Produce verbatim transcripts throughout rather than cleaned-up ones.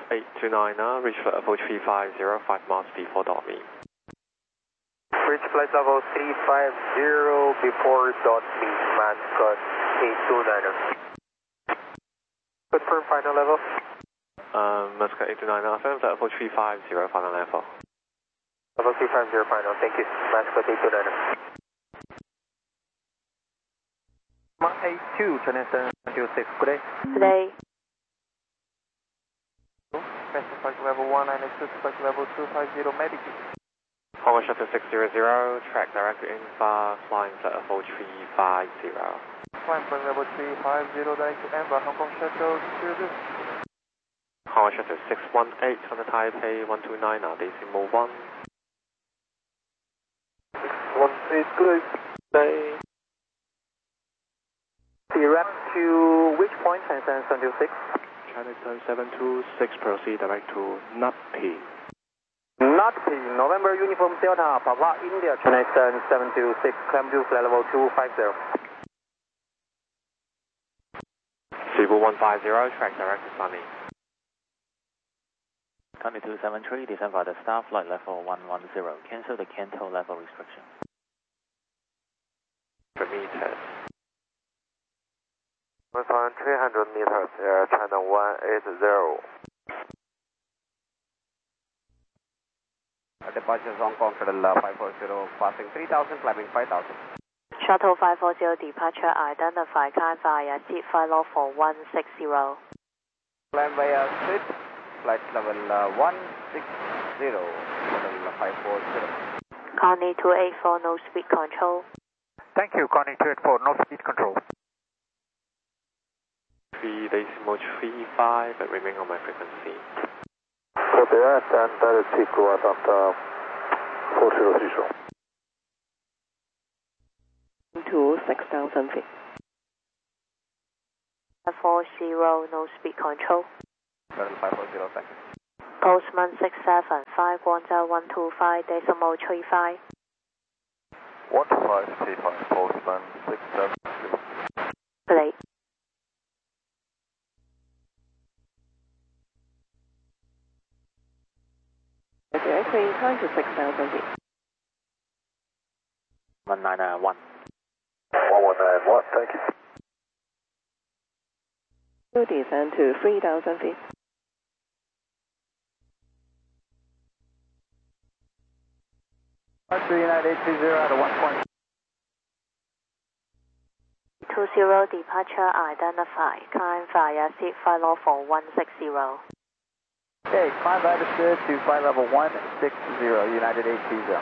eight two nine now, reach flight level three five zero, five miles before dot me. Reach flight level three five zero before dot me, Mascot eight two nine. Confirm final level. Um, Mascot eight two nine, affirm flight level three five zero, final level. Level three five zero final, thank you. Mascot eight two nine. eight two, Chinese two six, good day. Good day. Passenger flight level one nine two, flight level two five zero, medic. Honda Shuttle six zero zero, track direct in bar, flying flight level three five zero. Flying flight level three five zero, direct to Amber, Hong Kong Shuttle zero zero. Honda Shuttle six one eight on the Taipei one two nine now, decimal one. six one eight, good day. Direct to which point, Chinese seven two six? Chinese seven two six, proceed direct to Nutty. Nutty, November Uniform Delta, Papa India, Chinese seven two six, climb to flight level two five zero. Cebu one five zero, track direct to Sunny. County two seven three, descend by the staff, flight level one one zero, cancel the Kanto level restriction. Meters. one thousand three hundred meters, Air China one eight zero. Departure Hong Kong, Shuttle five four zero, passing three thousand, climbing five thousand. Shuttle five four zero departure identify climb via seat flight log for one six zero. Climb via seat, flight level uh, one six zero, Shuttle five four zero. Connie two eight four, no speed control. Thank you, Connie two eight four, no speed control. three decimal three five, but remain on my frequency. Copy that, and that is peak growth after four zero three zero. To six thousand feet. four zero, no speed control. five four zero, thank you. Postman six seven, five one zero one two five, decimal three five. one five three five, Postman six seven. Plate. Directly time to six thousand feet. one nine nine one. one one nine one, thank you. To descend to three thousand feet. three nine eight two zero at one point. two zero departure identified, climb via seat flight log for one six zero. Okay, climb understood to flight level one six zero, United eight two zero.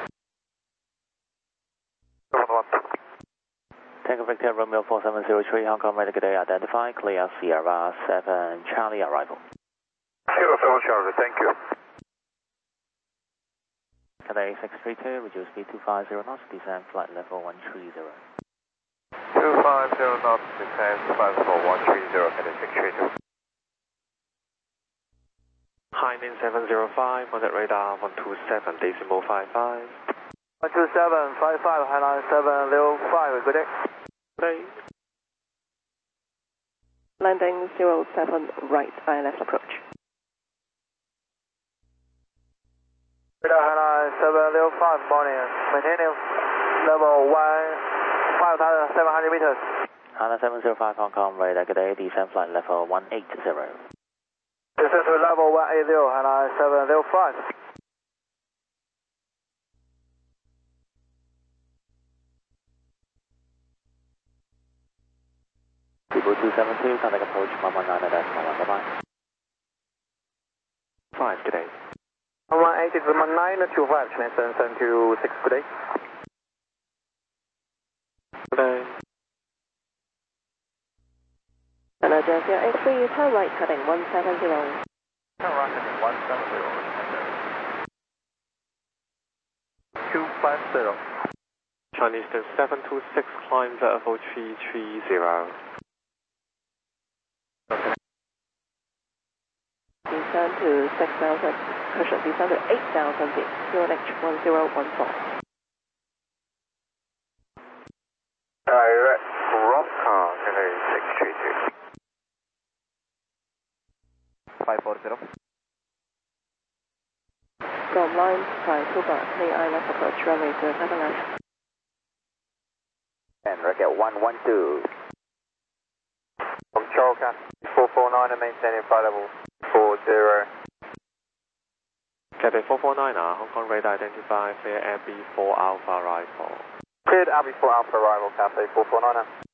Tango Victor Romeo four seven zero three, Hong Kong ready, good day, identify, clear Sierra seven Charlie arrival. Sierra seven Charlie, thank you. Cathay six three two, reduce speed two five zero knots, descend flight level one three zero. two five zero knots, descend flight level one three zero, Cathay six three two. Hainan seven zero five, on that radar one two seven, decimal five five. one two seven five five, Hainan seven zero five, good day. Day. Landing zero seven, right, I L S approach. Radar Hainan seven zero five, morning, maintaining level one, five thousand seven hundred meters. Hana seven zero five, Hong Kong ready, good day, descend flight level one eight zero. Descend to level one eight zero, Hainan seven zero five. Cebu two seven two, contact approach one one nine, that's one one, bye-bye. five, good day. one eight is one nine two five, Chinese seven seven two six, good day. Good day. And Agency X three, turn right heading one seven zero. Turn right heading one seven zero. two five zero. Chinese seven two six, climb level three three zero. Descend to six thousand, cushion descend to eight thousand feet, zero H one zero one four. Direct from car, Cathay six three two. five four zero. Drop line, by Tuba, clear I left approach, runway zero seven left. And Rocket one one two. Control Cat four four nine and maintaining flight level four zero. Cathay four four nine, uh, Hong Kong radar identified, clear L B four Alpha arrival. Cleared L B four Alpha arrival, Cathay four four nine.